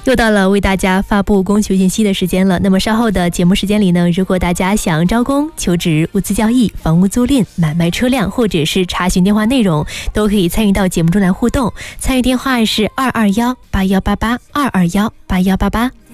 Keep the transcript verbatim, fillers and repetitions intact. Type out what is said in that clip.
又到了为大家发布供求信息的时间了。那么稍后的节目时间里呢，如果大家想招工、求职、物资交易、房屋租赁、买卖车辆，或者是查询电话内容，都可以参与到节目中来互动。参与电话是二二幺八幺八八二二幺八幺八八。